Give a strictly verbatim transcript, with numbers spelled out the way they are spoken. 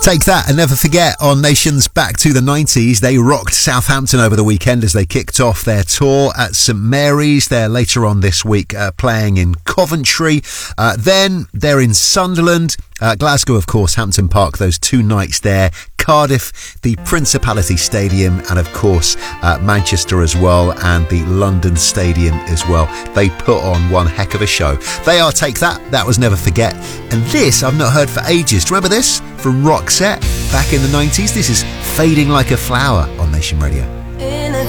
Take that and never forget on Nation's Back to the nineties. They rocked Southampton over the weekend as they kicked off their tour at St Mary's. They're later on this week uh, playing in Coventry. Uh, then they're in Sunderland. Uh, Glasgow, of course, Hampton Park, those two nights there. Cardiff, the Principality Stadium, and of course uh, Manchester as well, and the London Stadium as well. They put on one heck of a show. They are Take That, that was Never Forget, and this I've not heard for ages. Do you remember this from Roxette back in the nineties? This is Fading Like a Flower on Nation Radio.